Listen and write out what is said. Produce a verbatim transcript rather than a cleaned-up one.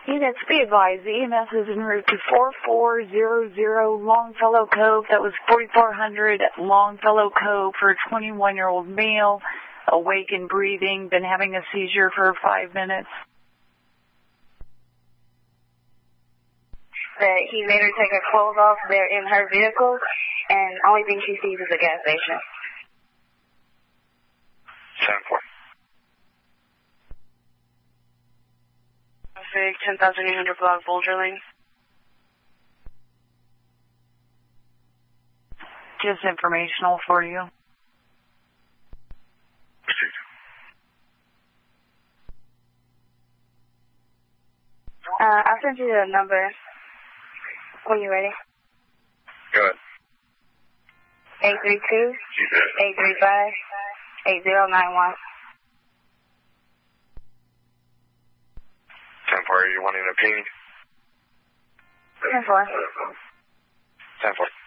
Units, be advised, the E M S is en route to four four zero zero Longfellow Cove. That was forty-four hundred Longfellow Cove for a twenty-one-year-old male, awake and breathing, been having a seizure for five minutes. That he made her take her clothes off. They're in her vehicle, and the only thing she sees is a gas station. seven four. ten thousand eight hundred block Boulder Lane. Just informational for you. Uh, I'll send you the number when you're ready. Go ahead. eight three two, eight three five, eight zero nine one. ten four, are you wanting an opinion? ten four. ten four.